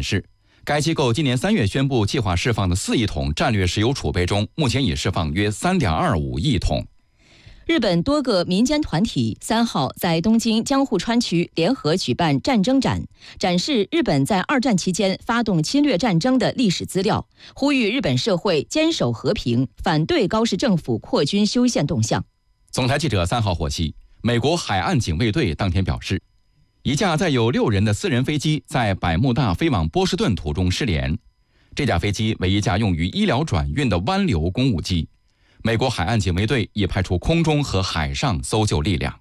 显示，该机构今年3月宣布计划释放的4亿桶战略石油储备中，目前已释放约3.25亿桶。 日本多个民间团体3号在东京江户川区联合举办战争展，展示日本在2战期间发动侵略战争的历史资料，呼吁日本社会坚守和平，反对高市政府扩军修宪动向。 总台记者3号获悉，美国海岸警卫队当天表示，一架载有6人的私人飞机在百慕大飞往波士顿途中失联。这架飞机为一架用于医疗转运的湾流公务机。美国海岸警卫队已派出空中和海上搜救力量。